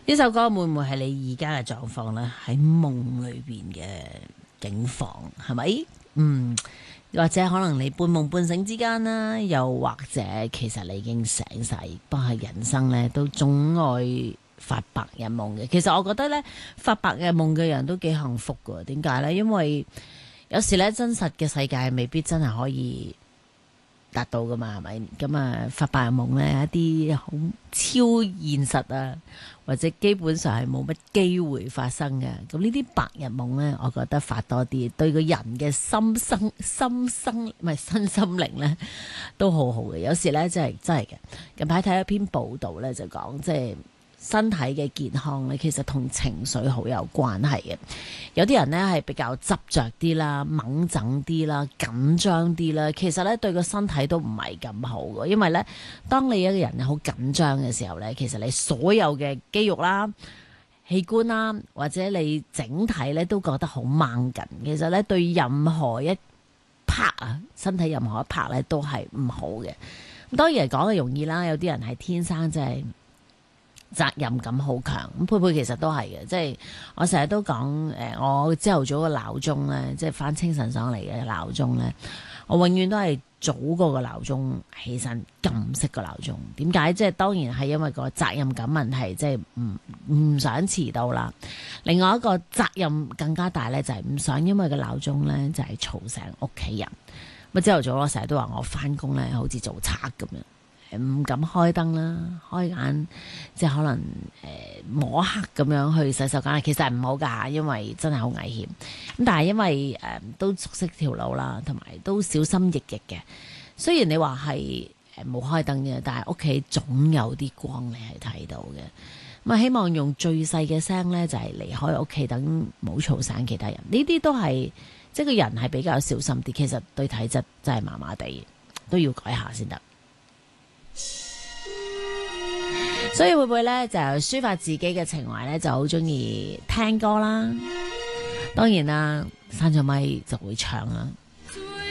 呢首歌會唔會係你而家嘅狀況呢？喺夢裏邊嘅境況係咪？或者可能你半夢半醒之間啦，又或者其實你已經醒晒，不過係人生呢都總愛發白日夢嘅。其實我覺得呢，發白日夢嘅人都幾幸福噶。點解呢？因為有時呢，真實嘅世界未必真係可以達到噶嘛，係咪？咁啊，發白日夢呢，一啲好超現實啊，或者基本上係冇乜機會發生嘅。咁呢啲白日夢呢，我覺得發多啲，對個人嘅身心靈呢都好好嘅。有時呢，真係嘅。近排睇一篇報道呢，就講即係身體嘅健康咧，其實同情緒好有關係嘅。有啲人呢係比較執着啲啦、猛整啲啦、緊張啲啦，其實咧對個身體都唔係咁好嘅。因為咧，當你一個人好緊張嘅時候咧，其實你所有嘅肌肉啦、器官啦，或者你整體咧都覺得好掹緊。其實咧對任何一 part 啊，身體任何一 part 咧都係唔好嘅。咁當然嚟講係容易啦，有啲人係天生即係責任感好強，咁佩佩其實都係嘅，即係我成日都講我朝頭早嘅鬧鐘咧，即係翻清晨上嚟嘅鬧鐘咧，我永遠都係早過個鬧鐘起身撳熄個鬧鐘。點解？即係當然係因為個責任感問題，即係唔想遲到啦。另外一個責任更加大咧，就係唔想因為個鬧鐘咧就係嘈醒屋企人。咁朝頭早我成日都話我翻工咧好似做賊咁樣。唔敢開燈啦，開眼即係可能摸黑咁樣去洗手間，其實係唔好㗎，因為真係好危險。咁但係因為都熟悉條路啦，同埋都小心翼翼嘅。雖然你話係冇開燈嘅，但係屋企總有啲光你係睇到嘅。咁啊，希望用最細嘅聲呢，就係離開屋企，等冇嘈醒其他人。呢啲都係即係個人係比較小心啲。其實對體質真係麻麻地，都要改下先得。所以會唔會呢，就抒發自己嘅情懷呢，就好中意聽歌啦。當然啦，閂咗咪就會唱啦。